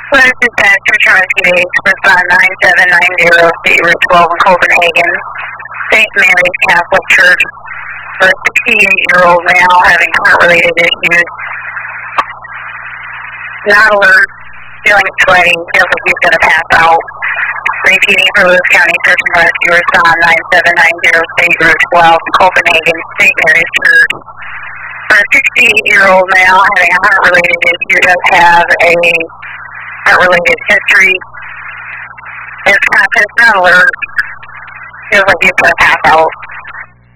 What is dispatcher Charlie PD Express 9790 State Route 12 in Copenhagen, St. Mary's Catholic Church, for a 68-year-old male having heart-related issues. Not alert, feeling sweaty, feels like he's going to pass out. Repeating for Lewis County Search and Rescue Respond 9790 State Route 12 in Copenhagen, St. Mary's Church. For a 68-year-old male having a heart-related issue, does have a heart-related history. Is conscious, not alert, feels like he's going to pass out.